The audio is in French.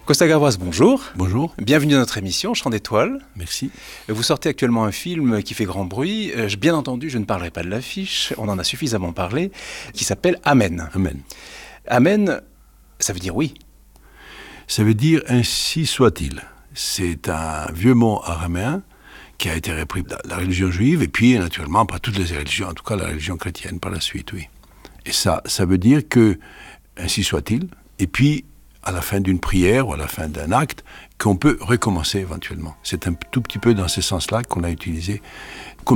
Costa Gavras, bonjour. Bonjour. Bienvenue dans notre émission Chant d'étoiles. Merci. Vous sortez actuellement un film qui fait grand bruit. Bien entendu, je ne parlerai pas de l'affiche, on en a suffisamment parlé, qui s'appelle Amen. Amen. Amen, ça veut dire oui. Ça veut dire ainsi soit-il. C'est un vieux mot araméen qui a été repris de la religion juive et puis naturellement par toutes les religions, en tout cas la religion chrétienne par la suite, oui. Et ça veut dire que ainsi soit-il. Et puis à la fin d'une prière ou à la fin d'un acte, qu'on peut recommencer éventuellement. C'est un tout petit peu dans ce sens-là qu'on a utilisé.